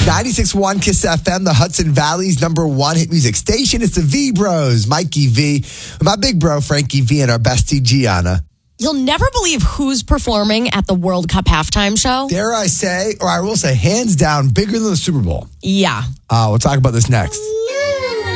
96.1 Kiss FM, the Hudson Valley's #1 hit music station. It's the V Bros, Mikey V, my big bro, Frankie V, and our bestie, Gianna. You'll never believe who's performing at the World Cup halftime show. Dare I say, or I will say, hands down, bigger than the Super Bowl. Yeah. We'll talk about this next.